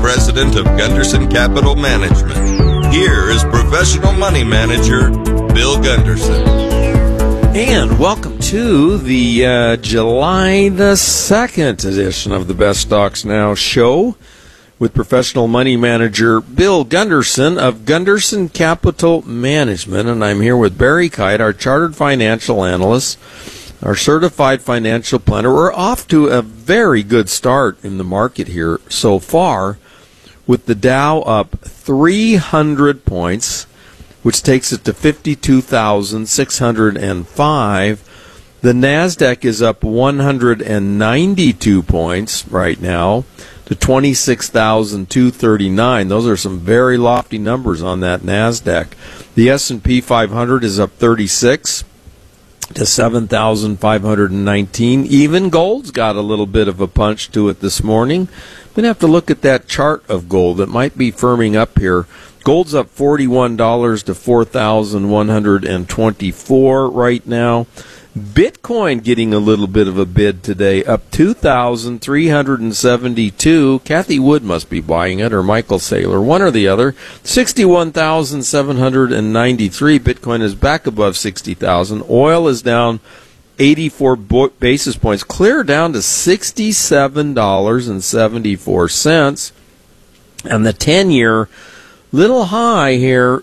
President of Gunderson Capital Management. Here is professional money manager Bill Gunderson. And welcome to the July the 2nd edition of the Best Stocks Now show with professional money manager Bill Gunderson of Gunderson Capital Management. And I'm here with Barry Kite, our chartered financial analyst, our certified financial planner. We're off to a very good start in the market here so far, with the Dow up 300 points, which takes it to 52,605. The NASDAQ is up 192 points right now to 26,239. Those are some very lofty numbers on that NASDAQ. The S&P 500 is up 36 to 7,519. Even gold's got a little bit of a punch to it this morning. I'm going to have to look at that chart of gold. It might be firming up here. Gold's up $41 to 4,124 right now. Bitcoin getting a little bit of a bid today, up 2,372. Kathy Wood must be buying it, or Michael Saylor, one or the other. 61,793. Bitcoin is back above 60,000. Oil is down 84 basis points, clear down to $67.74. And the 10-year little high here,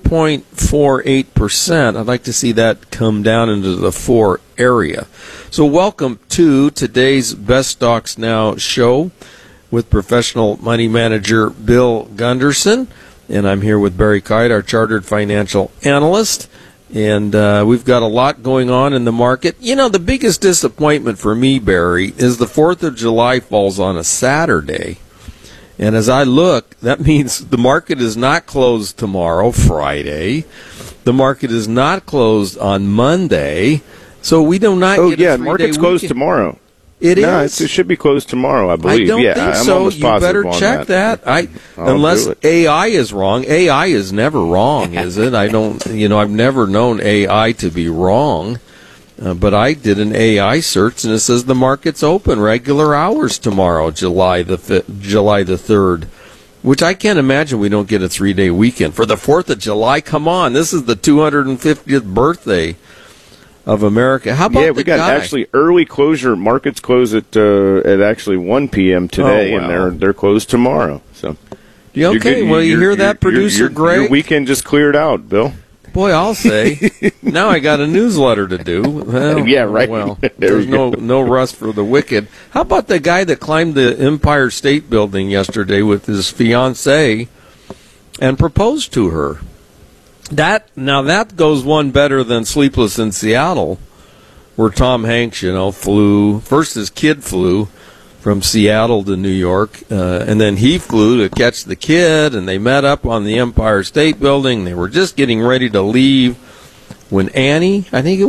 4.48%. I'd like to see that come down into the 4 area. So welcome to today's Best Stocks Now show with professional money manager Bill Gunderson. And I'm here with Barry Kite, our chartered financial analyst. And we've got a lot going on in the market. You know, the biggest disappointment for me, Barry, is the 4th of July falls on a Saturday. And as I look, that means the market is not closed tomorrow, Friday. The market is not closed on Monday. So we do not get a 3-day market's closed tomorrow. It is. It should be closed tomorrow, I believe. I don't think so. You better check that. Unless AI is wrong. AI is never wrong, is it? I've never known AI to be wrong. But I did an AI search, and it says the market's open, regular hours tomorrow, July the 3rd, which I can't imagine we don't get a 3-day weekend. For the 4th of July, come on, this is the 250th birthday of America. How about we got actually early closure. Markets close at actually 1 p.m. today, and they're closed tomorrow. So, you hear that, Producer Greg? Your weekend just cleared out, Bill. Boy, I'll say. Now I got a newsletter to do. Well, yeah, right. Well, there's no rest for the wicked. How about the guy that climbed the Empire State Building yesterday with his fiancée and proposed to her? That goes one better than Sleepless in Seattle, where Tom Hanks, flew. First his kid flew from Seattle to New York, and then he flew to catch the kid, and they met up on the Empire State Building. They were just getting ready to leave when Meg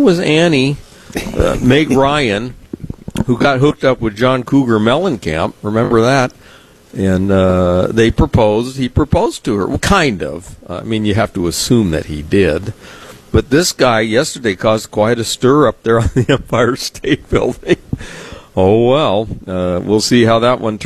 Ryan, who got hooked up with John Cougar Mellencamp, remember that? And they proposed. He proposed to her. Well, kind of. You have to assume that he did. But this guy yesterday caused quite a stir up there on the Empire State Building. Oh, well, we'll see how that one turns